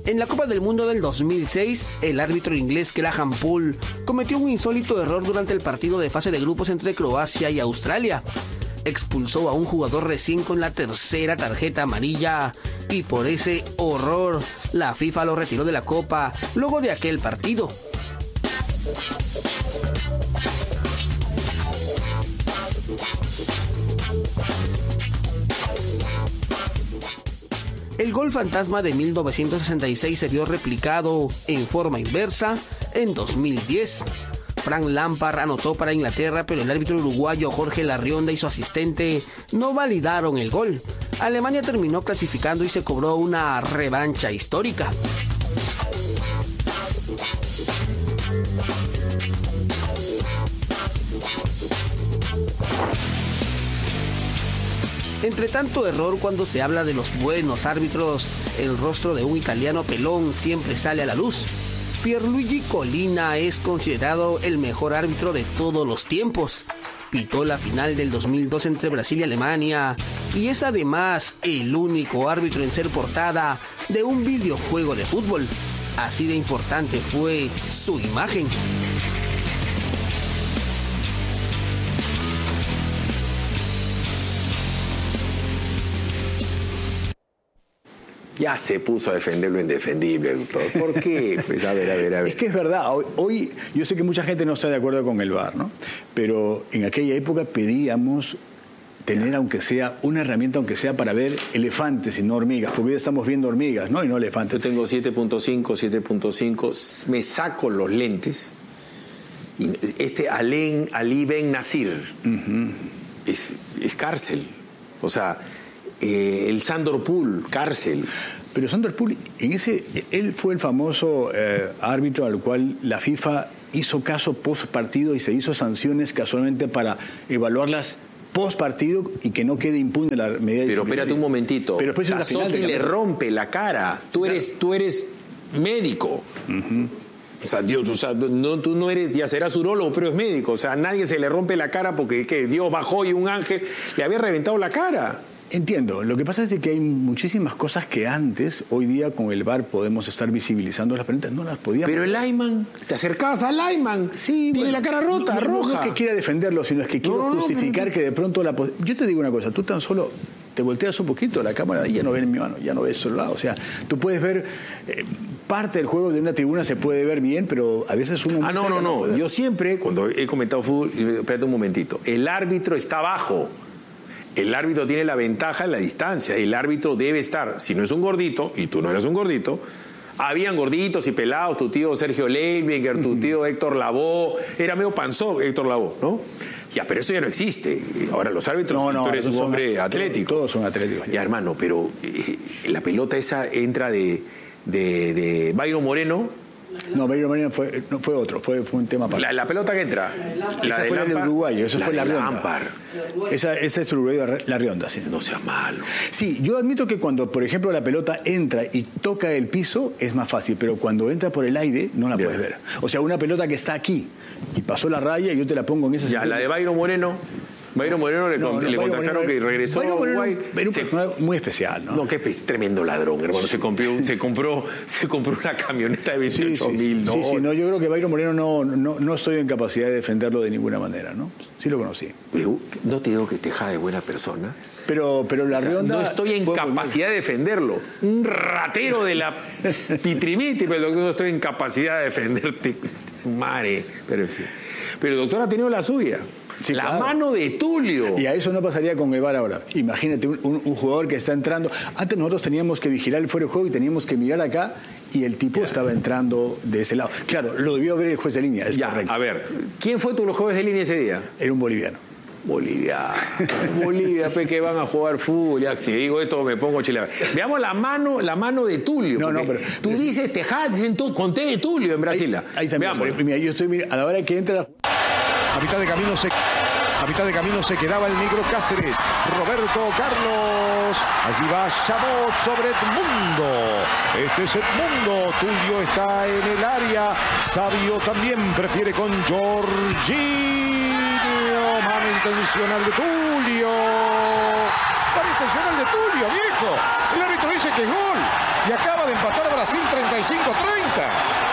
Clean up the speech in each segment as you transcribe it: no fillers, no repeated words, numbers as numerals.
En la Copa del Mundo del 2006, el árbitro inglés Graham Poole cometió un insólito error durante el partido de fase de grupos entre Croacia y Australia. Expulsó a un jugador recién con la tercera tarjeta amarilla y por ese horror la FIFA lo retiró de la Copa luego de aquel partido. El gol fantasma de 1966 se vio replicado en forma inversa en 2010. Frank Lampard anotó para Inglaterra, pero el árbitro uruguayo Jorge Larrionda y su asistente no validaron el gol. Alemania terminó clasificando y se cobró una revancha histórica. Entre tanto error, cuando se habla de los buenos árbitros, el rostro de un italiano pelón siempre sale a la luz. Pierluigi Collina es considerado el mejor árbitro de todos los tiempos. Pitó la final del 2002 entre Brasil y Alemania y es además el único árbitro en ser portada de un videojuego de fútbol. Así de importante fue su imagen. Ya se puso a defender lo indefendible, doctor. ¿Por qué? Pues a ver. Es que es verdad. Hoy yo sé que mucha gente no está de acuerdo con el VAR, ¿no? Pero en aquella época pedíamos tener, aunque sea, una herramienta, aunque sea para ver elefantes y no hormigas, porque hoy estamos viendo hormigas, ¿no? Y no elefantes. Yo tengo 7.5, me saco los lentes y Ali Ben Nasir es cárcel. O sea, el Sandor Poole, cárcel. Pero Sandor Poole, él fue el famoso árbitro al cual la FIFA hizo caso post partido y se hizo sanciones casualmente para evaluarlas post partido y que no quede impune la medida. Pero espérate un momentito. Pero después Tassotti le rompe la cara. Tú eres médico. O sea, tú no eres, ya serás urólogo, pero es médico. O sea, a nadie se le rompe la cara porque Dios bajó y un ángel le había reventado la cara. Entiendo. Lo que pasa es que hay muchísimas cosas que antes, hoy día con el VAR podemos estar visibilizando las penaltis, no las podíamos. Pero el lineman, te acercabas al lineman, sí, tiene la cara rota, roja. No es que quiera defenderlo, sino es que quiero justificar que de pronto yo te digo una cosa, tú tan solo te volteas un poquito, la cámara ya no ve en mi mano, ya no ves solo lado. O sea, tú puedes ver parte del juego de una tribuna, se puede ver bien, pero a veces uno... No. Yo siempre, cuando he comentado fútbol, espérate un momentito, el árbitro está abajo. El árbitro tiene la ventaja en la distancia. El árbitro debe estar, si no es un gordito, y tú no eres un gordito, habían gorditos y pelados, tu tío Sergio Leibinger, tu tío Héctor Lavoe, era medio panzón Héctor Lavoe, ¿no? Ya, pero eso ya no existe. Ahora los árbitros, tú eres un hombre atlético. Todos son atléticos. Ya, hermano, pero la pelota esa entra de Byron Moreno. No, Byron Moreno fue otro, fue un tema para... La pelota que entra. Esa fue el uruguayo, eso fue Larrionda. Esa es el uruguayo Larrionda, sí. No seas malo. Sí, yo admito que cuando, por ejemplo, la pelota entra y toca el piso, es más fácil, pero cuando entra por el aire, no la puedes ver. O sea, una pelota que está aquí y pasó la raya y yo te la pongo en ese sentido. La de Byron Moreno... Byron Moreno le contactaron que regresó a Uruguay. Muy especial, ¿no? No, que es tremendo ladrón, hermano. Se compró una camioneta de 28.000 dólares. Sí, no, yo creo que Byron Moreno no estoy en capacidad de defenderlo de ninguna manera, ¿no? Sí lo conocí. No te digo que te de buena persona. Pero Larrionda... No estoy en capacidad de defenderlo. Un ratero de la pitrimiti, pero no estoy en capacidad de defenderte. Madre. Pero el doctor ha tenido la suya. Sí, la mano de Tulio. Y a eso no pasaría con el VAR ahora. Imagínate un jugador que está entrando. Antes nosotros teníamos que vigilar el fuera de juego y teníamos que mirar acá y el tipo estaba entrando de ese lado. Claro, lo debió ver el juez de línea, es correcto. A ver, ¿quién fue los jueces de línea ese día? Era un boliviano. Bolivia, que van a jugar fútbol. Ya, si digo esto me pongo chileno. Veamos la mano de Tulio. Pero tú dices Tejada, dicen conté de Tulio en Brasil. Ahí también. Veamos. Mira, yo estoy a la hora que entra. A mitad de camino se quedaba el negro Cáceres. Roberto Carlos. Allí va Chabot sobre Edmundo. Este es Edmundo. Tulio está en el área. Sabio también prefiere con Jorginho. Mano intencional de Tulio. Mano intencional de Tulio, viejo. El árbitro dice que es gol. Y acaba de empatar Brasil 30. 35-30.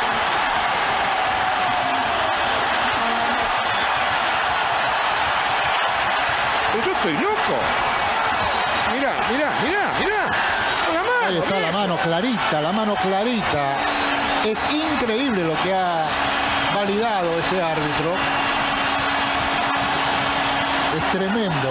Yo estoy loco. Mirá. La mano. Ahí está la mano clarita. Es increíble lo que ha validado este árbitro. Es tremendo.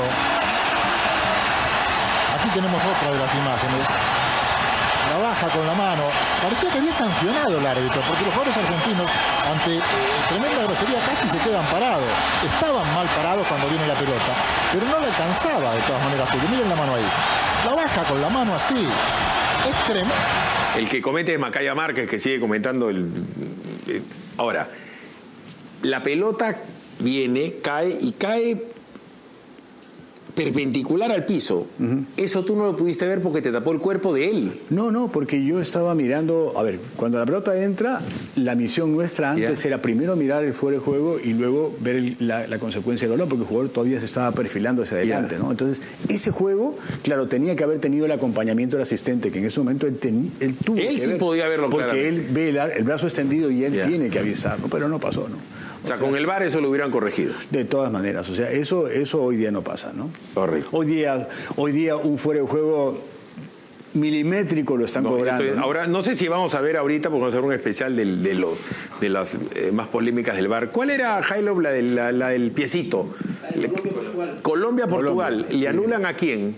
Aquí tenemos otra de las imágenes. La baja con la mano. Parecía que había sancionado el árbitro, porque los jugadores argentinos, ante tremenda grosería, casi se quedan parados. Estaban mal parados cuando viene la pelota, pero no le alcanzaba de todas maneras. Porque miren la mano ahí. La baja con la mano así. Es tremendo. El que comete es Macaya Márquez, que sigue comentando ahora, la pelota viene, cae perpendicular al piso. Eso tú no lo pudiste ver porque te tapó el cuerpo de él. No, porque yo estaba mirando, a ver, cuando la pelota entra, la misión nuestra antes era primero mirar el fuera de juego y luego ver la consecuencia del balón, porque el jugador todavía se estaba perfilando hacia adelante, ¿no? Entonces, ese juego, claro, tenía que haber tenido el acompañamiento del asistente, que en ese momento él tuvo que sí ver, podía verlo porque claramente. él ve el brazo extendido y él tiene que avisarlo, pero no pasó, ¿no? O sea, con el VAR eso lo hubieran corregido. De todas maneras, o sea, eso hoy día no pasa, ¿no? Horrible. Hoy día un fuera de juego milimétrico lo están cobrando. ¿No? Ahora, no sé si vamos a ver ahorita, porque vamos a hacer un especial de las más polémicas del VAR. ¿Cuál era, Jailo, la del piecito? Colombia-Portugal. ¿Le anulan a quién?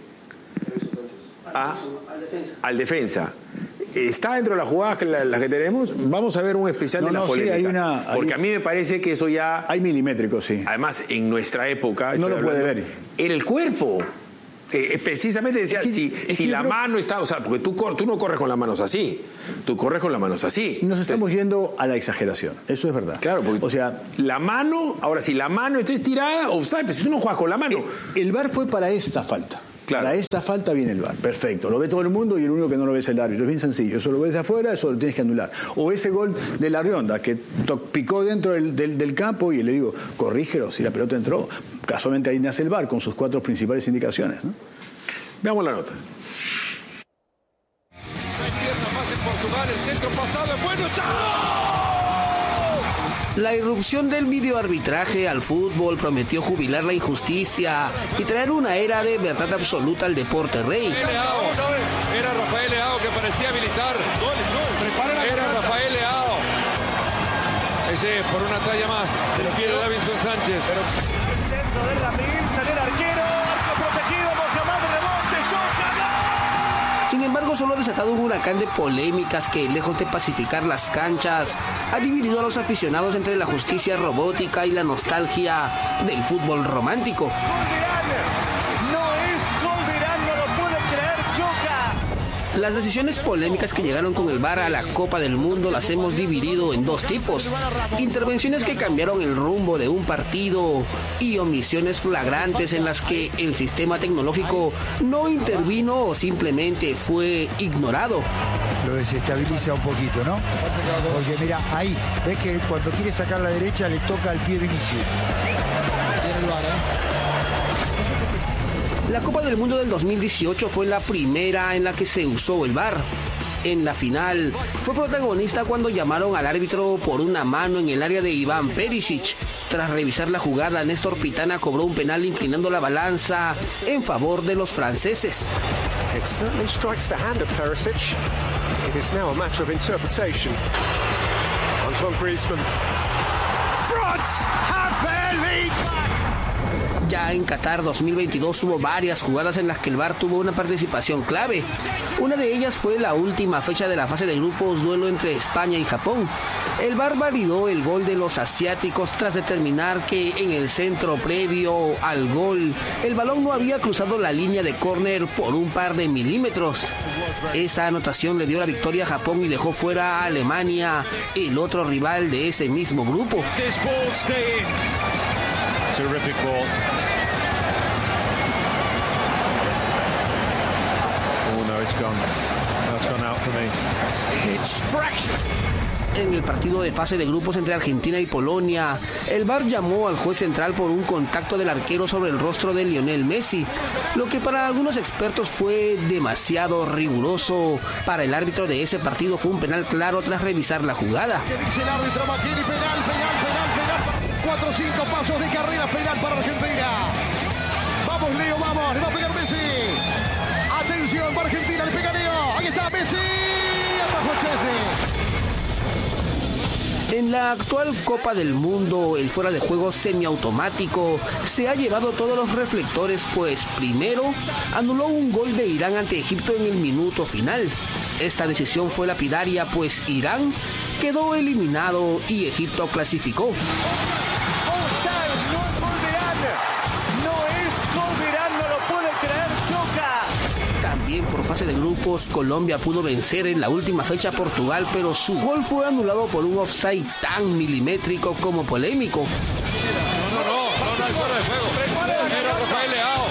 Al defensa. ¿Está dentro de las jugadas las que tenemos? Vamos a ver un especial de las polémicas. Porque a mí me parece que eso ya... Hay milimétricos, sí. Además, en nuestra época... No lo puede ver. Era el cuerpo. Precisamente decía, si la mano está... O sea, porque tú no corres con las manos así. Tú corres con las manos así. Nos estamos yendo a la exageración. Eso es verdad. Claro, porque... O sea... La mano... Ahora, si la mano está estirada, offside. Pero si tú no juegas con la mano... El VAR fue para esta falta. Claro. Para esta falta viene el VAR, perfecto. Lo ve todo el mundo y el único que no lo ve es el árbitro. Es bien sencillo. Eso lo ves de afuera, eso lo tienes que anular. O ese gol de La Rionda, que picó dentro del campo y le digo, corrígelo, si la pelota entró. Casualmente ahí nace el VAR con sus 4 principales indicaciones, ¿no? Veamos la nota. La irrupción del videoarbitraje al fútbol prometió jubilar la injusticia y traer una era de verdad absoluta al deporte rey. Era Rafael Leao que parecía militar. Era Rafael Leao. Ese por una talla más del pie de Davinson Sánchez. El centro de Ramín, sale el arquero, arco protegido, Mohamed, rebote, Soca. Sin embargo, solo ha desatado un huracán de polémicas que, lejos de pacificar las canchas, ha dividido a los aficionados entre la justicia robótica y la nostalgia del fútbol romántico. Las decisiones polémicas que llegaron con el VAR a la Copa del Mundo las hemos dividido en 2 tipos. Intervenciones que cambiaron el rumbo de un partido y omisiones flagrantes en las que el sistema tecnológico no intervino o simplemente fue ignorado. Lo desestabiliza un poquito, ¿no? Porque mira, ahí, ves que cuando quiere sacar la derecha le toca al pie Vinicius. Tiene el VAR, La Copa del Mundo del 2018 fue la primera en la que se usó el VAR. En la final, fue protagonista cuando llamaron al árbitro por una mano en el área de Iván Perisic. Tras revisar la jugada, Néstor Pitana cobró un penal inclinando la balanza en favor de los franceses. It certainly strikes the hand of Perisic. It is now a matter of interpretation. Antoine Griezmann. France have their lead back. Ya en Qatar 2022 hubo varias jugadas en las que el VAR tuvo una participación clave. Una de ellas fue la última fecha de la fase de grupos, duelo entre España y Japón. El VAR validó el gol de los asiáticos tras determinar que en el centro previo al gol el balón no había cruzado la línea de córner por un par de milímetros. Esa anotación le dio la victoria a Japón y dejó fuera a Alemania, el otro rival de ese mismo grupo. Terrific ball. Oh no, it's gone. En el partido de fase de grupos entre Argentina y Polonia, el VAR llamó al juez central por un contacto del arquero sobre el rostro de Lionel Messi, lo que para algunos expertos fue demasiado riguroso. Para el árbitro de ese partido fue un penal claro tras revisar la jugada. ¿Qué dice el árbitro Macchini? Penal. 4 o 5 pasos de carrera, penal para Argentina. Vamos, Leo, vamos. Le va a pegar Messi. Atención para Argentina, le pega Leo. Ahí está Messi. Atajó Chesney. En la actual Copa del Mundo, el fuera de juego semiautomático se ha llevado todos los reflectores, pues primero anuló un gol de Irán ante Egipto en el minuto final. Esta decisión fue lapidaria, pues Irán quedó eliminado y Egipto clasificó. También por fase de grupos, Colombia pudo vencer en la última fecha a Portugal, pero su gol fue anulado por un offside tan milimétrico como polémico. No, hay fuera de juego. Era Rafael Leao.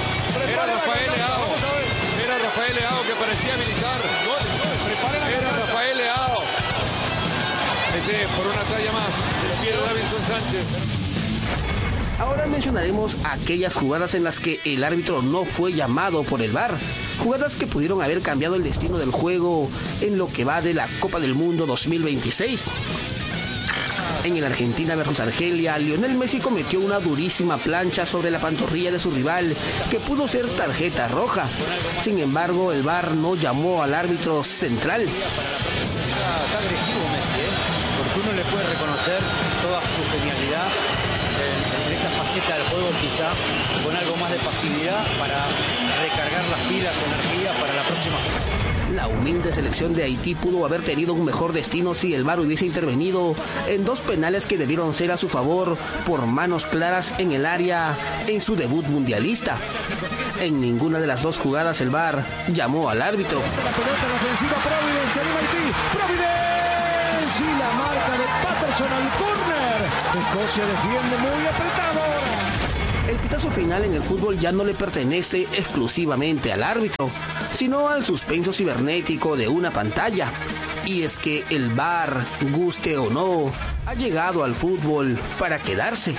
Era Rafael Leao que parecía militar. Era Rafael Leao. Ese por una talla más. Pierde Davinson Sánchez. Ahora mencionaremos aquellas jugadas en las que el árbitro no fue llamado por el VAR. Jugadas que pudieron haber cambiado el destino del juego en lo que va de la Copa del Mundo 2026. En el Argentina versus Argelia, Lionel Messi cometió una durísima plancha sobre la pantorrilla de su rival que pudo ser tarjeta roja. Sin embargo, el VAR no llamó al árbitro central. Está agresivo Messi, porque uno le puede reconocer toda su genialidad en esta faceta del juego, quizá con algo más de pasividad para recargar las pilas, energía para la próxima. La humilde selección de Haití pudo haber tenido un mejor destino si el VAR hubiese intervenido en 2 penales que debieron ser a su favor por manos claras en el área en su debut mundialista. En ninguna de las 2 jugadas el VAR llamó al árbitro. La pelota en ofensiva, Providence, anima Haití. Providence y la marca de Patterson al córner. Escocia defiende muy apretado ahora. El pitazo final en el fútbol ya no le pertenece exclusivamente al árbitro, sino al suspenso cibernético de una pantalla. Y es que el VAR, guste o no, ha llegado al fútbol para quedarse.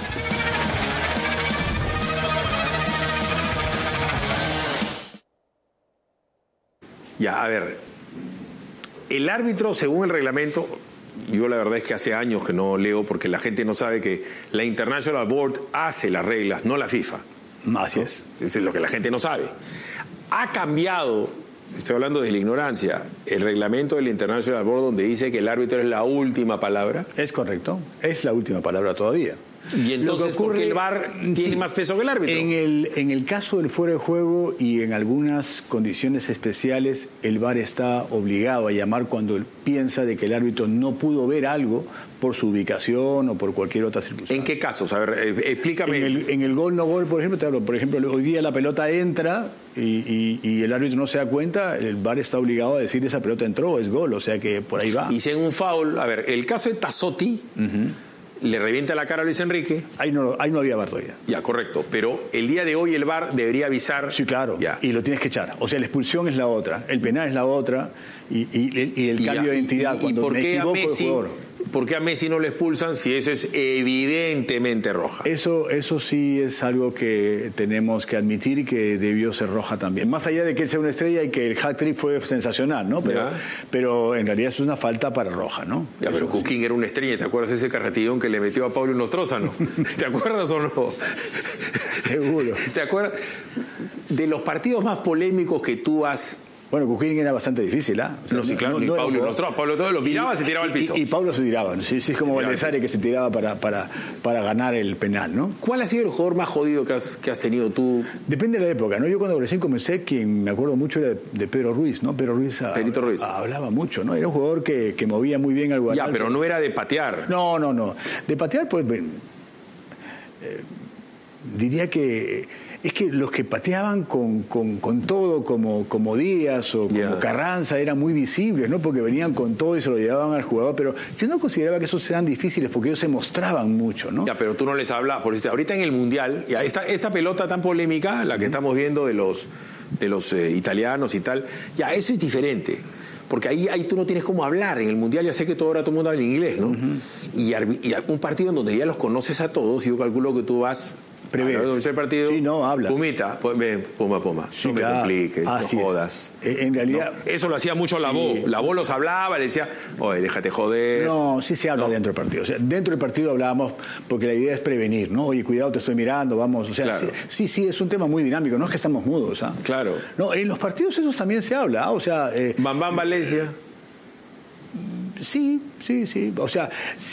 Ya, a ver, el árbitro, según el reglamento, yo la verdad es que hace años que no leo porque la gente no sabe que la International Board hace las reglas, no la FIFA. Así es. Eso es lo que la gente no sabe. Ha cambiado, estoy hablando de la ignorancia, el reglamento del International Board donde dice que el árbitro es la última palabra. Es correcto, es la última palabra todavía. Y entonces, ¿por qué el VAR tiene más peso que el árbitro? En el caso del fuera de juego y en algunas condiciones especiales, el VAR está obligado a llamar cuando él piensa de que el árbitro no pudo ver algo por su ubicación o por cualquier otra circunstancia. ¿En qué casos? A ver, explícame. En el gol no gol, por ejemplo, hoy día la pelota entra y el árbitro no se da cuenta, el VAR está obligado a decir esa pelota entró, es gol, o sea que por ahí va. Y si en un foul, a ver, el caso de Tassotti, le revienta la cara a Luis Enrique. Ahí no había VAR todavía. Ya, correcto. Pero el día de hoy el VAR debería avisar. Sí, claro. Ya. Y lo tienes que echar. O sea, la expulsión es la otra, el penal es la otra y el cambio de identidad cuando ¿por me qué equivoco a Messi, de jugador? ¿Por qué a Messi no lo expulsan si eso es evidentemente roja? Eso sí es algo que tenemos que admitir que debió ser roja también. Más allá de que él sea una estrella y que el hat-trick fue sensacional, ¿no? Pero en realidad es una falta para roja, ¿no? Ya, pero Cooking era una estrella. ¿Te acuerdas de ese carretillón que le metió a Pablo Nostrózano? ¿Te acuerdas o no? Seguro. ¿Te acuerdas? De los partidos más polémicos que tú has... Bueno, Cooking era bastante difícil, ¿ah? O sea, no, sí, claro, y Pablo Nostrózano. Pablo todo lo miraba, se tiraba al piso. Y Pablo se tiraba, sí, es como Valdesare que se tiraba para ganar el penal, ¿no? ¿Cuál ha sido el jugador más jodido que has tenido tú? Depende de la época, ¿no? Yo cuando recién comencé, quien me acuerdo mucho era de Pedro Ruiz, ¿no? Pedro Ruiz hablaba mucho, ¿no? Era un jugador que movía muy bien al Guadalajara. Ya, pero no era de patear. No. De patear, pues, diría que... Es que los que pateaban con todo, como Díaz o como Carranza, eran muy visibles, ¿no? Porque venían con todo y se lo llevaban al jugador, pero yo no consideraba que esos eran difíciles porque ellos se mostraban mucho, ¿no? Ya, pero tú no les hablas. Por eso, ahorita en el Mundial, ya esta pelota tan polémica, la que estamos viendo de los italianos y tal, ya, eso es diferente. porque ahí tú no tienes cómo hablar. En el Mundial ya sé que ahora todo el mundo habla inglés, ¿no? Y un partido en donde ya los conoces a todos, yo calculo que tú vas... Prevés. El partido, sí, no, hablas. Pumita, pues ven, Puma. Sí, no me compliques, no jodas. En realidad... No, eso lo hacía mucho Lavó. Lavó los hablaba, le decía, oye, déjate joder. No, sí se habla dentro del partido. O sea, dentro del partido hablábamos porque la idea es prevenir, ¿no? Oye, cuidado, te estoy mirando, vamos. O sea, claro. sí, es un tema muy dinámico. No es que estamos mudos, ¿ah? Claro. No, en los partidos esos también se habla, o sea... Bambam Valencia. Sí. O sea,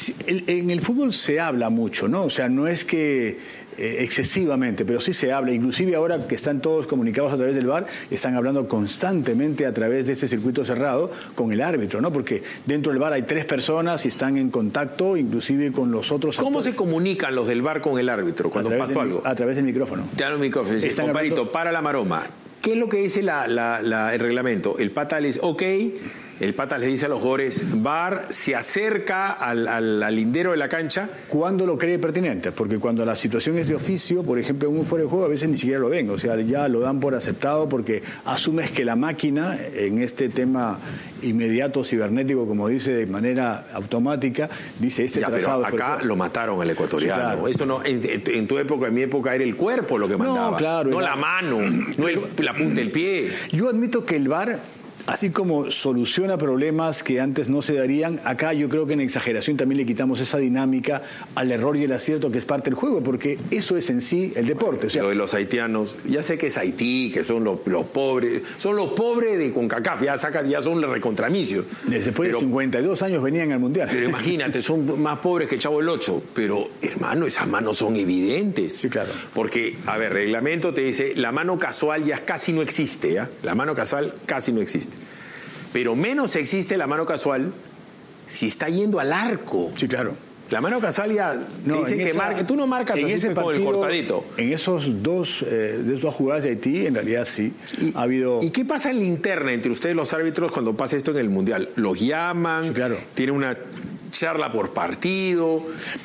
en el fútbol se habla mucho, ¿no? O sea, no es que excesivamente, pero sí se habla. Inclusive ahora que están todos comunicados a través del VAR, están hablando constantemente a través de este circuito cerrado con el árbitro, ¿no? Porque dentro del VAR hay 3 personas y están en contacto, inclusive con los otros ¿Cómo actores. se comunican los del VAR con el árbitro cuando pasó algo? A través del micrófono. Te dan un micrófono y dice, compadrito, para la maroma. ¿Qué es lo que dice el reglamento? El pata le dice, ok, el pata le dice a los jugadores, VAR se acerca al lindero de la cancha. Cuando lo cree pertinente, porque cuando la situación es de oficio, por ejemplo, en un fuera de juego, a veces ni siquiera lo ven, o sea, ya lo dan por aceptado porque asumes que la máquina, en este tema inmediato cibernético, como dice de manera automática, dice trazado. Pero acá lo mataron al ecuatoriano. Sí, claro. Esto no, en tu época, en mi época, era el cuerpo lo que mandaba. No la mano, no la punta del pie. Yo admito que el VAR, así como soluciona problemas que antes no se darían, acá yo creo que en exageración también le quitamos esa dinámica al error y el acierto que es parte del juego, porque eso es en sí el deporte. O sea, lo de los haitianos, ya sé que es Haití, que son los pobres, son los pobres de CONCACAF, ya son los recontramicios. Después de 52 años venían al Mundial. Pero imagínate, son más pobres que el Chavo del Ocho, pero hermano, esas manos son evidentes. Sí, claro. Porque, a ver, reglamento te dice, la mano casual ya casi no existe, ¿ya? La mano casual casi no existe. Pero menos existe la mano casual si está yendo al arco. Sí, claro. La mano casual ya te dice que marca. Tú no marcas así ese partido, como el cortadito. En esos dos jugadas de Haití, en realidad sí. Ha habido... ¿Y qué pasa en la interna entre ustedes los árbitros cuando pasa esto en el Mundial? ¿Los llaman? Sí, claro. ¿Tienen una charla por partido?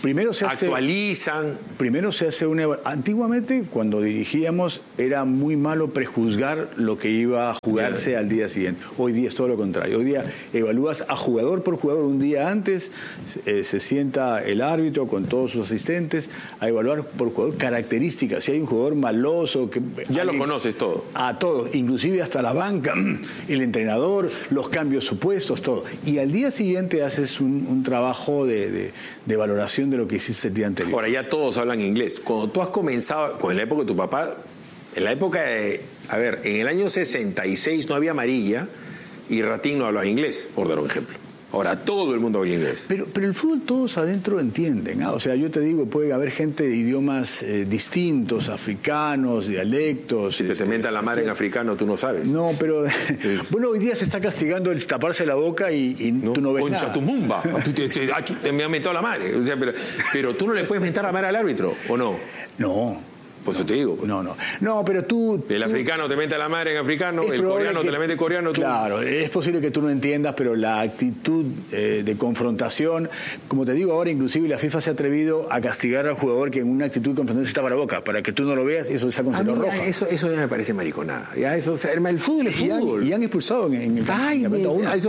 ¿Actualizan? Primero se hace antiguamente, cuando dirigíamos, era muy malo prejuzgar lo que iba a jugarse al día siguiente. Hoy día es todo lo contrario. Hoy día evalúas a jugador por jugador un día antes, se sienta el árbitro con todos sus asistentes a evaluar por jugador características. Si hay un jugador maloso... Lo conoces todo. A todos, inclusive hasta la banca, el entrenador, los cambios supuestos, todo. Y al día siguiente haces un trabajo de valoración de lo que hiciste el día anterior. Ahora ya todos hablan inglés. Cuando tú has comenzado, en la época de tu papá, en la época de, en el año 66 no había amarilla y Ratín no hablaba inglés, por dar un ejemplo. Ahora todo el mundo habla inglés. Pero el fútbol todos adentro entienden, ¿ah? O sea, yo te digo, puede haber gente de idiomas distintos, africanos, dialectos. Si te cementan la madre en africano, tú no sabes. No, pero bueno, hoy día se está castigando el taparse la boca y tú no ves Concha nada. tu mumba. Te me ha mentado la madre. O sea, pero tú no le puedes mentar la madre al árbitro, ¿o no? No. Por eso te digo. Pues. No, pero tú... El africano te mete la madre en africano, el coreano te la mete en coreano. Claro, es posible que tú no entiendas, pero la actitud de confrontación, como te digo ahora, inclusive la FIFA se ha atrevido a castigar al jugador que en una actitud de confrontación se tapa la boca, para que tú no lo veas, eso se ha considerado rojo. Eso ya me parece mariconada. Ya eso, o sea, el fútbol es fútbol. Y han expulsado en el campeonato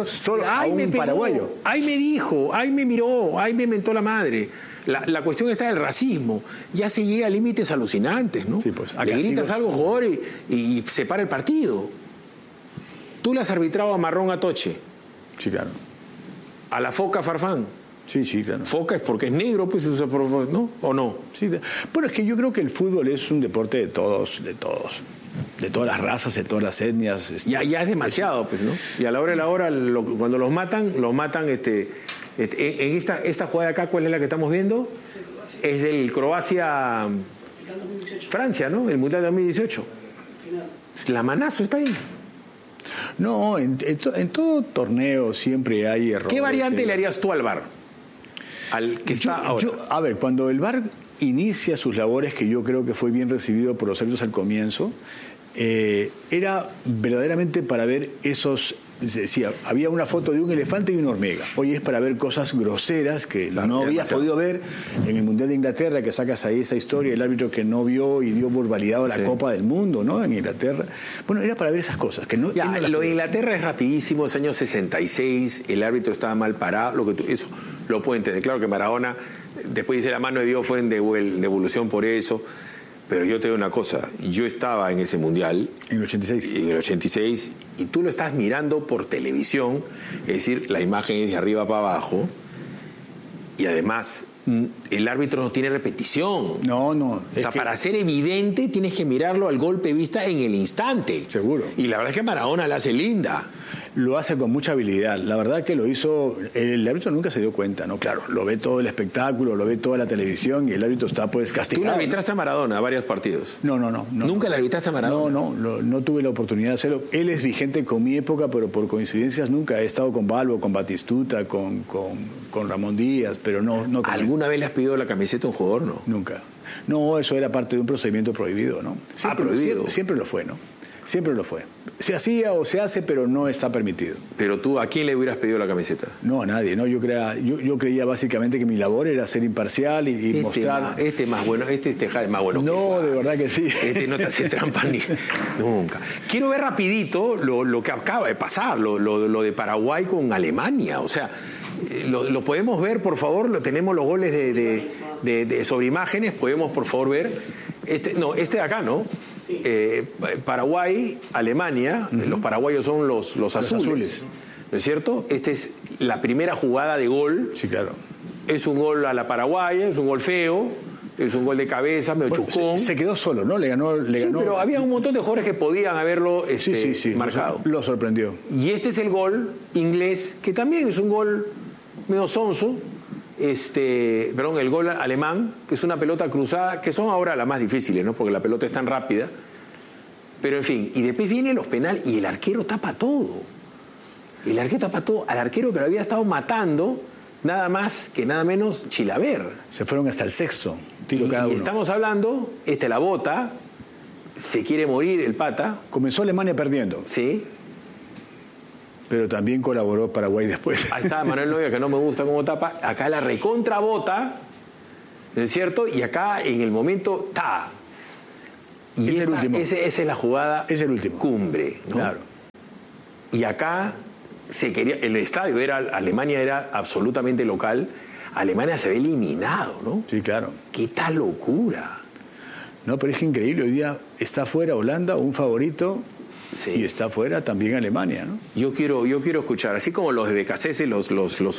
a un paraguayo. Ahí me dijo, ahí me miró, ahí me mentó la madre. La cuestión está del racismo. Ya se llega a límites alucinantes, ¿no? Sí, pues, le gritas algo, jugador, y se para el partido. Tú le has arbitrado a Marrón Atoche. Sí, claro. A la Foca Farfán. Sí, claro. Foca es porque es negro, pues, ¿no? ¿O no? Sí. Bueno, es que yo creo que el fútbol es un deporte de todas las razas, de todas las etnias. Ya es demasiado, pues, ¿no? Y a la hora de la hora, cuando los matan, en esta jugada de acá, ¿cuál es la que estamos viendo? Es del Croacia-Francia, ¿no? El Mundial de 2018. La manazo está ahí. No, en todo torneo siempre hay errores. ¿Qué variante le harías tú al VAR? Al que está ahora. A ver, cuando el VAR inicia sus labores, que yo creo que fue bien recibido por los árbitros al comienzo, era verdaderamente para ver esos decía, había una foto de un elefante y una hormiga. Hoy es para ver cosas groseras que no habías podido ver en el Mundial de Inglaterra, que sacas ahí esa historia, el árbitro que no vio y dio por validado la Copa del Mundo, ¿no? En Inglaterra. Bueno, era para ver esas cosas. Que no, lo de Inglaterra es rapidísimo, es año 66, el árbitro estaba mal parado, eso lo puedo entender. Claro que Maradona, después dice la mano de Dios, fue en devolución por eso. Pero yo te digo una cosa, yo estaba en ese mundial. En el 86. En el 86, y tú lo estás mirando por televisión, es decir, la imagen es de arriba para abajo, y además el árbitro no tiene repetición. No. O sea, para ser evidente tienes que mirarlo al golpe de vista en el instante. Seguro. Y la verdad es que Maradona la hace linda. Lo hace con mucha habilidad. La verdad que lo hizo, el árbitro nunca se dio cuenta, ¿no? Claro, lo ve todo el espectáculo, lo ve toda la televisión y el árbitro está pues castigado. ¿Tú le arbitraste a Maradona a varios partidos? No. ¿Nunca le arbitraste a Maradona? No tuve la oportunidad de hacerlo. Él es vigente con mi época, pero por coincidencias nunca. He estado con Balbo, con Batistuta, con Ramón Díaz, pero no. ¿Alguna vez le has pedido la camiseta a un jugador? No. Nunca. No, eso era parte de un procedimiento prohibido, ¿no? Prohibido. Siempre lo fue, ¿no? Siempre lo fue. Se hacía o se hace, pero no está permitido. Pero tú, ¿a quién le hubieras pedido la camiseta? No, a nadie. No, yo creía básicamente que mi labor era ser imparcial y mostrar. Este es más bueno, este es más bueno. No, de verdad que sí. Este no te hace trampa ni nunca. Quiero ver rapidito lo que acaba de pasar, lo de Paraguay con Alemania. O sea, lo podemos ver, por favor. Tenemos los goles de sobre imágenes. Podemos, por favor, ver. Este de acá, ¿no? Paraguay, Alemania, los paraguayos son los azules, ¿no es cierto? Esta es la primera jugada de gol. Sí, claro. Es un gol a la paraguaya, es un gol feo, es un gol de cabeza, medio chuscón. Se quedó solo, ¿no? Le ganó. Pero había un montón de jugadores que podían haberlo marcado. Lo sorprendió. Y este es el gol inglés, que también es un gol medio sonso. El gol alemán, que es una pelota cruzada, que son ahora las más difíciles, ¿no? Porque la pelota es tan rápida. Pero en fin, y después vienen los penales y el arquero tapa todo. El arquero tapa todo al arquero que lo había estado matando, nada más que nada menos Chilaver. Se fueron hasta el sexto, tiro cada uno. Y estamos hablando, la bota, se quiere morir el pata. Comenzó Alemania perdiendo. Sí. Pero también colaboró Paraguay después. Ahí está Manuel Neuer, que no me gusta cómo tapa. Acá la recontrabota, ¿no es cierto? Y acá en el momento, ¡ta! Y es el último. Esa es la jugada cumbre, ¿no? Claro. Y acá el estadio Alemania era absolutamente local. Alemania se ve eliminado, ¿no? Sí, claro. ¡Qué tal locura! No, pero es increíble. Hoy día está fuera Holanda, un favorito. Sí. Y está fuera también Alemania, ¿no? Yo quiero escuchar, así como los de Becasese, los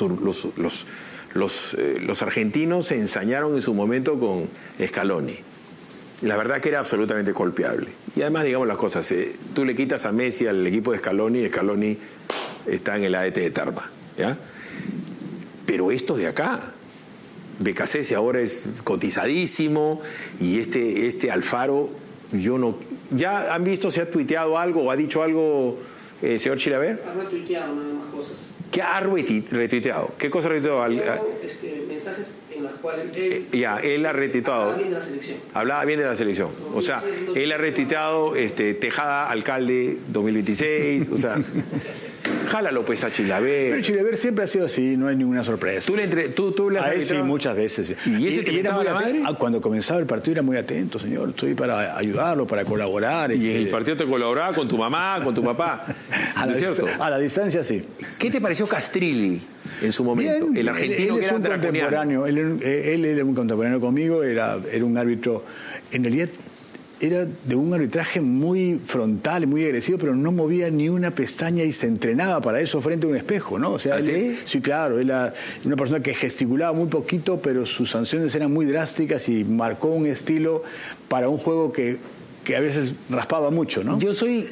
argentinos se ensañaron en su momento con Scaloni. La verdad que era absolutamente golpeable. Y además, digamos las cosas, tú le quitas a Messi al equipo de Scaloni está en el AET de Tarma, ¿ya? Pero estos de acá, Becasese ahora es cotizadísimo, y este Alfaro, yo no... ¿Ya han visto, se ha tuiteado algo o ha dicho algo, señor Chilaver? Ha retuiteado nada más cosas. ¿Qué ha retuiteado? ¿Qué cosa ha retuiteado? Mensajes en los cuales él ha retuiteado. Hablaba bien de la selección. Hablaba bien de la selección. O sea, él ha retuiteado Tejada, alcalde 2026. O sea, jálalo pues a Chilaver. Pero Chilaver siempre ha sido así, no hay ninguna sorpresa. ¿Tú le has sí, muchas veces. ¿Y ese te mentaba la madre? Cuando comenzaba el partido era muy atento, señor. Estoy para ayudarlo, para colaborar. ¿Y en el partido te colaboraba con tu mamá, con tu papá? ¿No es cierto? A la distancia, sí. ¿Qué te pareció Castrilli en su momento? Bien, el argentino él que era contemporáneo. Él era un contemporáneo conmigo, era un árbitro. En realidad era de un arbitraje muy frontal, muy agresivo, pero no movía ni una pestaña y se entrenaba para eso frente a un espejo, ¿no? O sea, sí, claro, era una persona que gesticulaba muy poquito, pero sus sanciones eran muy drásticas y marcó un estilo para un juego que a veces raspaba mucho, ¿no? Yo soy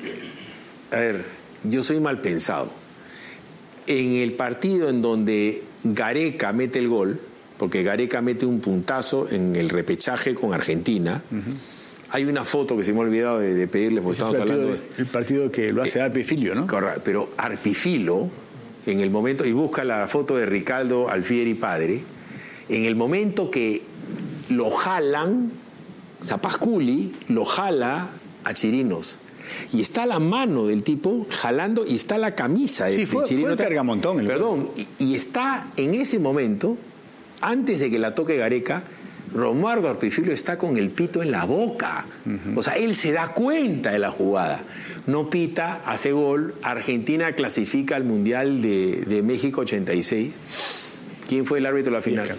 mal pensado. En el partido en donde Gareca mete el gol, porque Gareca mete un puntazo en el repechaje con Argentina, hay una foto que se me ha olvidado de pedirles, porque estamos hablando el partido que lo hace Arpifilo, ¿no? Correcto, pero Arpifilo, en el momento, y busca la foto de Ricardo Alfieri padre, en el momento que lo jalan, Zapasculi lo jala a Chirinos. y está la mano del tipo jalando y está la camisa de Chirino. Fue Cargamontón. Perdón, y está en ese momento, antes de que la toque Gareca, Romualdo Arpifilo está con el pito en la boca. O sea, él se da cuenta de la jugada. No pita, hace gol. Argentina clasifica al Mundial de México 86. ¿Quién fue el árbitro de la final?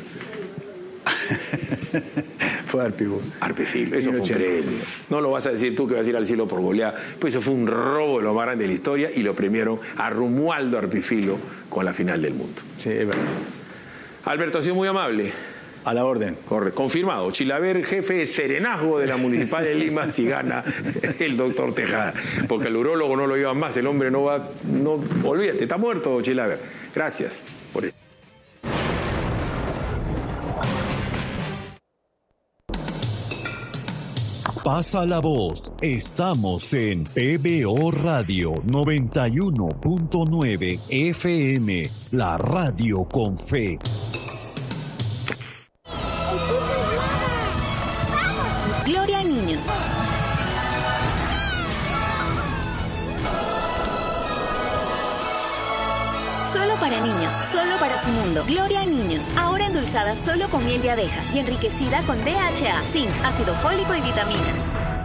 Fue Arpifilo. Eso fue un premio. No lo vas a decir tú que vas a ir al cielo por goleada. Pues eso fue un robo de lo más grande de la historia y lo premiaron a Romualdo Arpifilo con la final del mundo. Sí, es verdad. Alberto, ha sido muy amable. A la orden. Correcto. Confirmado. Chilaver, jefe de serenazgo de la Municipal de Lima, si gana el doctor Tejada. Porque el urólogo no lo lleva más. El hombre no va... No, olvídate, está muerto Chilaver. Gracias por eso. Pasa la voz. Estamos en PBO Radio 91.9 FM. La radio con fe. Gloria a niños. Solo para niños, solo para su mundo. Gloria a niños, ahora endulzada solo con miel de abeja y enriquecida con DHA, zinc, ácido fólico y vitaminas.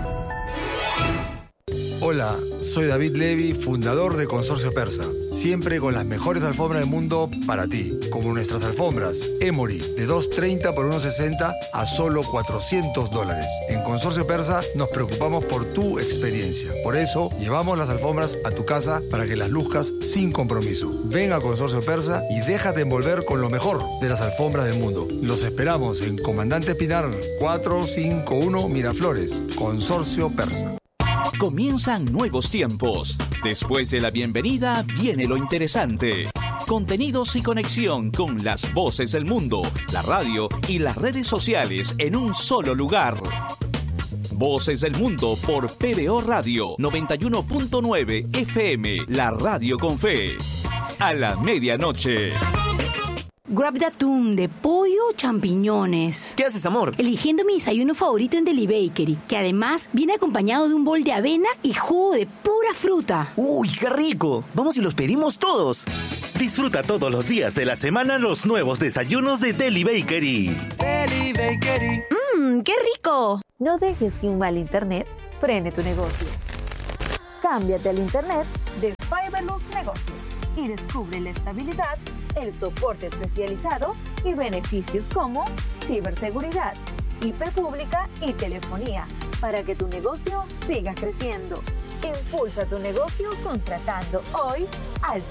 Hola, soy David Levy, fundador de Consorcio Persa. Siempre con las mejores alfombras del mundo para ti, como nuestras alfombras Emory, de $230 por $160 a solo $400. En Consorcio Persa nos preocupamos por tu experiencia. Por eso, llevamos las alfombras a tu casa para que las luzcas sin compromiso. Ven a Consorcio Persa y déjate envolver con lo mejor de las alfombras del mundo. Los esperamos en Comandante Pinar 451 Miraflores, Consorcio Persa. Comienzan nuevos tiempos. Después de la bienvenida viene lo interesante. Contenidos y conexión con las voces del mundo, la radio y las redes sociales en un solo lugar. Voces del Mundo por PBO Radio 91.9 FM, la radio con fe. A la medianoche. Grab de atún, de pollo o champiñones. ¿Qué haces, amor? Eligiendo mi desayuno favorito en Deli Bakery, que además viene acompañado de un bol de avena y jugo de pura fruta. ¡Uy, qué rico! Vamos y los pedimos todos. Disfruta todos los días de la semana los nuevos desayunos de Deli Bakery. Deli Bakery. ¡Qué rico! No dejes que un mal internet frene tu negocio. Cámbiate al internet de Fiberlux Negocios y descubre la estabilidad, el soporte especializado y beneficios como ciberseguridad, IP pública y telefonía para que tu negocio siga creciendo. Impulsa tu negocio contratando hoy al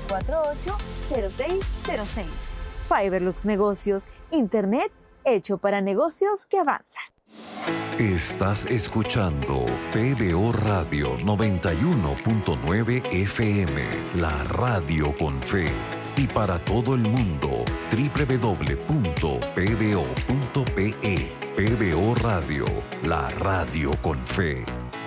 748-0606. Fiberlux Negocios, internet hecho para negocios que avanzan. Estás escuchando PBO Radio 91.9 FM, la radio con fe. Y para todo el mundo, www.pbo.pe. PBO Radio, la radio con fe.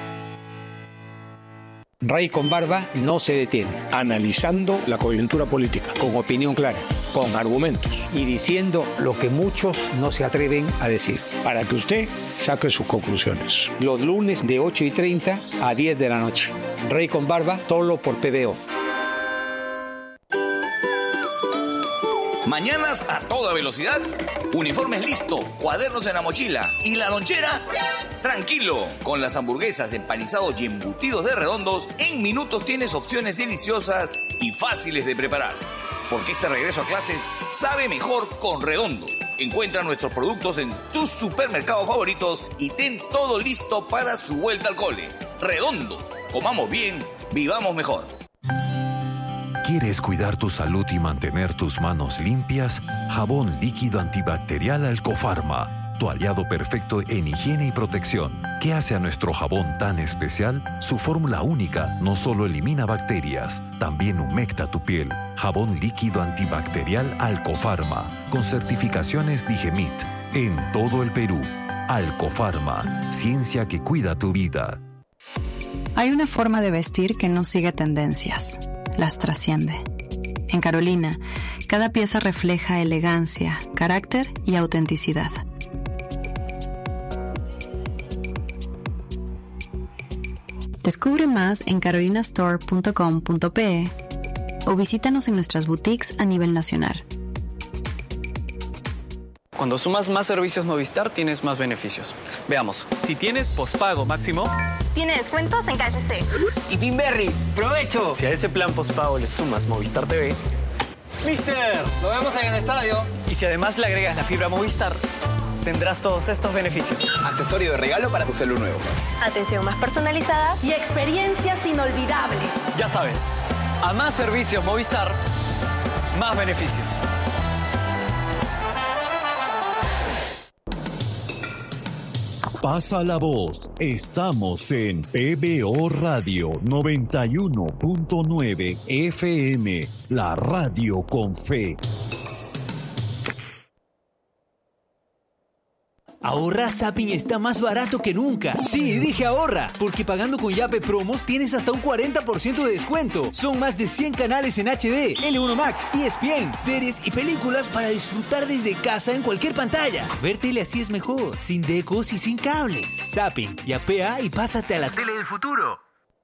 Rey con Barba no se detiene, analizando la coyuntura política, con opinión clara, con argumentos y diciendo lo que muchos no se atreven a decir, para que usted saque sus conclusiones. Los lunes de 8:30 a 10 de la noche. Rey con Barba, solo por PBO. Mañanas a toda velocidad, uniformes listo, cuadernos en la mochila y la lonchera. Tranquilo, con las hamburguesas, empanizados y embutidos de Redondos, en minutos tienes opciones deliciosas y fáciles de preparar. Porque este regreso a clases sabe mejor con Redondos. Encuentra nuestros productos en tus supermercados favoritos y ten todo listo para su vuelta al cole. Redondos, comamos bien, vivamos mejor. ¿Quieres cuidar tu salud y mantener tus manos limpias? Jabón líquido antibacterial Alcofarma, tu aliado perfecto en higiene y protección. ¿Qué hace a nuestro jabón tan especial? Su fórmula única no solo elimina bacterias, también humecta tu piel. Jabón líquido antibacterial Alcofarma, con certificaciones Digemit, en todo el Perú. Alcofarma, ciencia que cuida tu vida. Hay una forma de vestir que no sigue tendencias, las trasciende. En Carolina, cada pieza refleja elegancia, carácter y autenticidad. Descubre más en carolinastore.com.pe o visítanos en nuestras boutiques a nivel nacional. Cuando sumas más servicios Movistar, tienes más beneficios. Veamos, si tienes pospago máximo, tiene descuentos en KFC. Y Pinberry, ¡provecho! Si a ese plan pospago le sumas Movistar TV, ¡Mister! ¡Lo vemos en el estadio! Y si además le agregas la fibra Movistar, tendrás todos estos beneficios. Accesorio de regalo para tu celu nuevo. Atención más personalizada y experiencias inolvidables. Ya sabes, a más servicios Movistar, más beneficios. Pasa la voz. Estamos en PBO Radio 91.9 FM, la radio con fe. Ahorra, Zapping está más barato que nunca. Sí, dije ahorra, porque pagando con Yape Promos tienes hasta un 40% de descuento. Son más de 100 canales en HD, L1 Max, ESPN, series y películas para disfrutar desde casa en cualquier pantalla. Ver tele así es mejor, sin decos y sin cables. Zapping, yapea y pásate a la tele del futuro.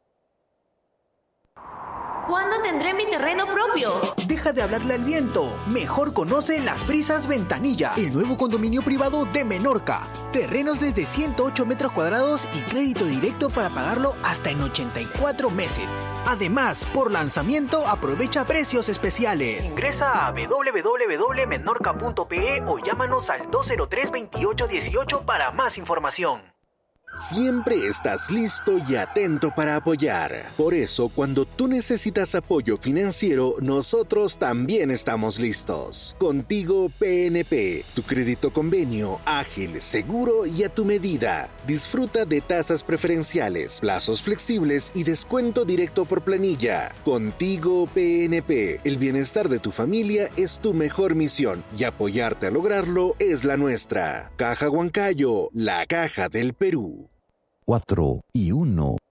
¿Cuándo tendré mi terreno propio? Deja de hablarle al viento. Mejor conoce Las Brisas Ventanilla, el nuevo condominio privado de Menorca. Terrenos desde 108 metros cuadrados y crédito directo para pagarlo hasta en 84 meses. Además, por lanzamiento aprovecha precios especiales. Ingresa a www.menorca.pe o llámanos al 203-2818 para más información. Siempre estás listo y atento para apoyar. Por eso, cuando tú necesitas apoyo financiero, nosotros también estamos listos. Contigo PNP, tu crédito convenio, ágil, seguro y a tu medida. Disfruta de tasas preferenciales, plazos flexibles y descuento directo por planilla. Contigo PNP, el bienestar de tu familia es tu mejor misión y apoyarte a lograrlo es la nuestra. Caja Huancayo, la caja del Perú. 4 y 1.